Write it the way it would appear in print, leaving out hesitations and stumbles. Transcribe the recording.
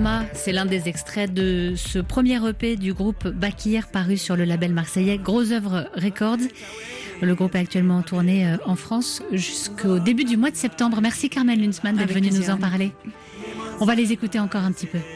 Drama, c'est l'un des extraits de ce premier EP du groupe Bakir paru sur le label marseillais Gros Œuvre Records. Le groupe est actuellement en tournée en France jusqu'au début du mois de septembre. Merci Carmen Lunzmann d'être venue nous en parler. On va les écouter encore un petit peu.